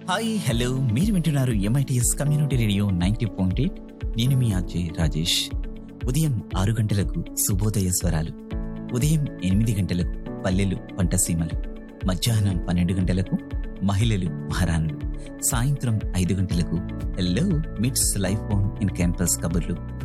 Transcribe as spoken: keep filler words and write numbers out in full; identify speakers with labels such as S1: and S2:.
S1: Hi hello మీరు వింటున్నారు MITS community radio ninety point eight. నేను మీ అజయ్ రాజేష్. ఉదయం ఆరు గంటలకు శుభోదయ స్వరాలు, ఉదయం ఎనిమిది గంటలకు పల్లెలు పంటసీమలు, మధ్యాహ్నం పన్నెండు గంటలకు మహిళలు మహారాణులు, సాయంత్రం ఐదు గంటలకు హలో మిట్స్ లైఫ్ ఆన్ ఇన్ క్యాంపస్ కబుర్లు,